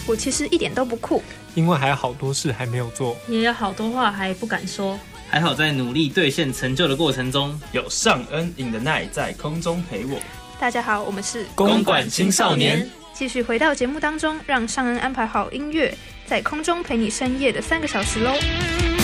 我其实一点都不酷， 因为还有好多事还没有做， 也有好多话还不敢说。 还好在努力兑现成就的过程中， 有尚恩 in the night 在空中陪我。 大家好，我们是公馆青少年， 继续回到节目当中，让尚恩安排好音乐，在空中陪你深夜的3个小时咯。